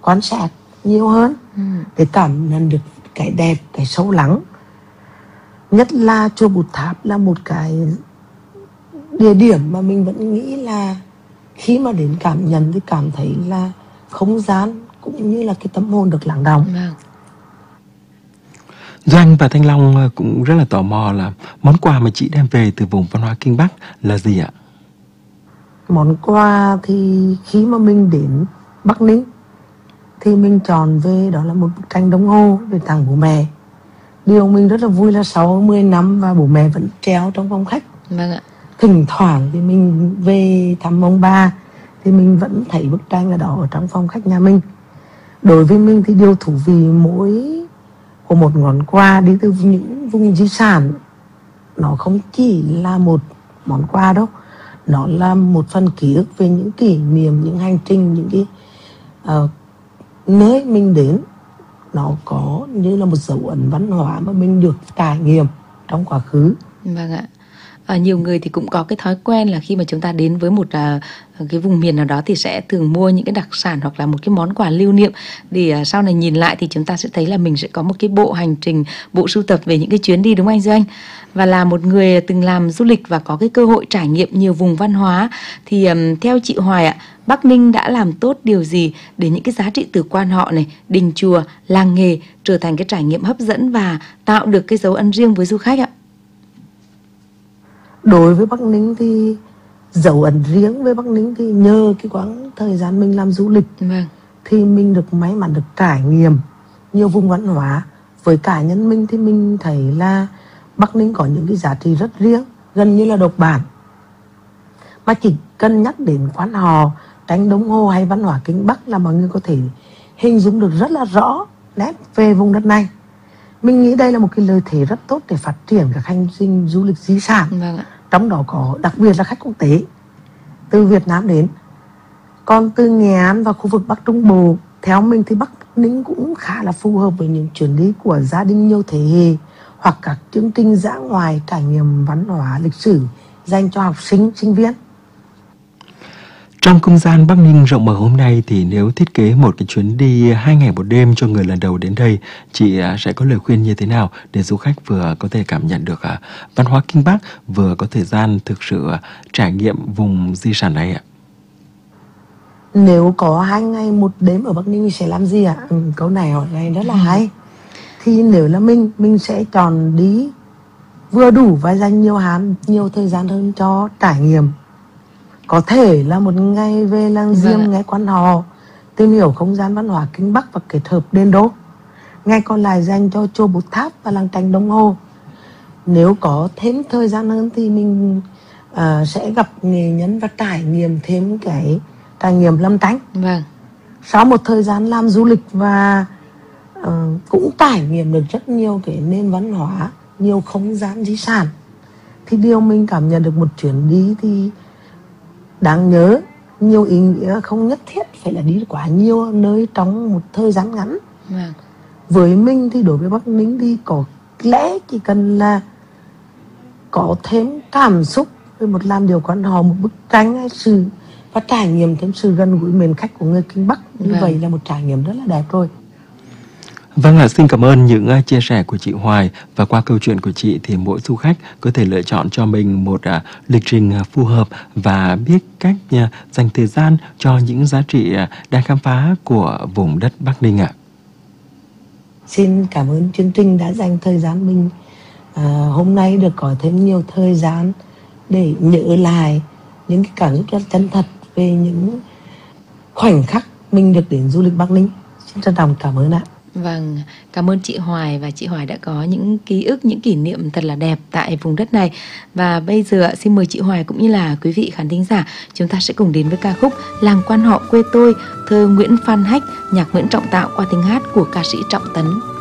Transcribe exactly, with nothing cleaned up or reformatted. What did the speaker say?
quan sát nhiều hơn Ừ. để cảm nhận được cái đẹp, cái sâu lắng. Nhất là chùa Bút Tháp là một cái địa điểm mà mình vẫn nghĩ là khi mà đến cảm nhận thì cảm thấy là không gian cũng như là cái tâm hồn được lắng động. Vâng. Doanh và Thanh Long cũng rất là tò mò là món quà mà chị đem về từ vùng văn hóa Kinh Bắc là gì ạ? Món quà thì khi mà mình đến Bắc Ninh thì mình chọn về đó là một bức tranh đồng hồ để tặng bố mẹ. Điều mình rất là vui là sau mười năm và bố mẹ vẫn treo trong phòng khách. Vâng ạ. Thỉnh thoảng thì mình về thăm ông bà thì mình vẫn thấy bức tranh ở đó ở trong phòng khách nhà mình. Đối với mình thì điều thú vị mỗi của một món quà đi từ những vùng di sản, nó không chỉ là một món quà đâu, nó là một phần ký ức về những kỷ niệm, những hành trình, những cái uh, nơi mình đến. Nó có như là một dấu ấn văn hóa mà mình được trải nghiệm trong quá khứ. Vâng ạ. À, nhiều người thì cũng có cái thói quen là khi mà chúng ta đến với một à, cái vùng miền nào đó thì sẽ thường mua những cái đặc sản hoặc là một cái món quà lưu niệm để à, sau này nhìn lại thì chúng ta sẽ thấy là mình sẽ có một cái bộ hành trình, bộ sưu tập về những cái chuyến đi, đúng không anh Duy Anh? Và là một người từng làm du lịch và có cái cơ hội trải nghiệm nhiều vùng văn hóa thì um, theo chị Hoài ạ, Bắc Ninh đã làm tốt điều gì để những cái giá trị từ quan họ này, đình chùa, làng nghề trở thành cái trải nghiệm hấp dẫn và tạo được cái dấu ấn riêng với du khách ạ? Đối với Bắc Ninh thì dấu ấn riêng với Bắc Ninh thì nhờ cái quãng thời gian mình làm du lịch. Vâng. Thì mình được may mắn được trải nghiệm nhiều vùng văn hóa. Với cá nhân mình thì mình thấy là Bắc Ninh có những cái giá trị rất riêng, gần như là độc bản. Mà chỉ cần nhắc đến quan họ, tranh đồng hồ hay văn hóa Kinh Bắc là mọi người có thể hình dung được rất là rõ nét về vùng đất này. Mình nghĩ đây là một cái lợi thế rất tốt để phát triển các hành trình du lịch di sản. Vâng ạ. Trong đó có đặc biệt là khách quốc tế từ Việt Nam đến. Còn từ Nghệ An và khu vực Bắc Trung Bộ, theo mình thì Bắc Ninh cũng khá là phù hợp với những chuyến đi của gia đình nhiều thế hệ hoặc các chương trình dã ngoại trải nghiệm văn hóa lịch sử dành cho học sinh, sinh viên. Trong không gian Bắc Ninh rộng mở hôm nay thì nếu thiết kế một cái chuyến đi hai ngày một đêm cho người lần đầu đến đây, chị sẽ có lời khuyên như thế nào để du khách vừa có thể cảm nhận được văn hóa Kinh Bắc, vừa có thời gian thực sự trải nghiệm vùng di sản này ạ? Nếu có hai ngày một đêm ở Bắc Ninh thì sẽ làm gì ạ? Ừ, câu này hỏi này rất là hay. Thì nếu là mình, mình sẽ chọn đi vừa đủ và dành nhiều hạn, nhiều thời gian hơn cho trải nghiệm. Có thể là một ngày về làng Diêm, Vâng. nghe quan họ, tìm hiểu không gian văn hóa Kinh Bắc và kết hợp đền đô. Ngày còn lại dành cho chùa Bút Tháp và làng tranh đồng hồ. Nếu có thêm thời gian hơn thì mình uh, sẽ gặp nghệ nhân và trải nghiệm thêm cái trải nghiệm lâm tranh. Vâng. Sau một thời gian làm du lịch và uh, cũng trải nghiệm được rất nhiều cái nền văn hóa, nhiều không gian di sản, thì điều mình cảm nhận được một chuyến đi thì đáng nhớ, nhiều ý nghĩa, không nhất thiết phải là đi quá nhiều nơi trong một thời gian ngắn. Vâng. Với mình thì đối với Bắc Ninh thì có lẽ chỉ cần là có thêm cảm xúc với một làn điệu quan họ, một bức tranh hay sự và trải nghiệm thêm sự gần gũi mến khách của người Kinh Bắc. Như Vâng. vậy là một trải nghiệm rất là đẹp rồi. Vâng ạ, xin cảm ơn những uh, chia sẻ của chị Hoài. Và qua câu chuyện của chị thì mỗi du khách có thể lựa chọn cho mình một uh, lịch trình uh, phù hợp và biết cách uh, dành thời gian cho những giá trị uh, đang khám phá của vùng đất Bắc Ninh ạ. Xin cảm ơn chương trình đã dành thời gian mình uh, hôm nay được có thêm nhiều thời gian để nhớ lại những cái cảm xúc rất chân thật về những khoảnh khắc mình được đến du lịch Bắc Ninh. Xin trân trọng cảm ơn ạ. Vâng, cảm ơn chị Hoài, và chị Hoài đã có những ký ức, những kỷ niệm thật là đẹp tại vùng đất này. Và bây giờ xin mời chị Hoài cũng như là quý vị khán thính giả, chúng ta sẽ cùng đến với ca khúc Làng Quan Họ Quê Tôi, thơ Nguyễn Phan Hách, nhạc Nguyễn Trọng Tạo qua tiếng hát của ca sĩ Trọng Tấn.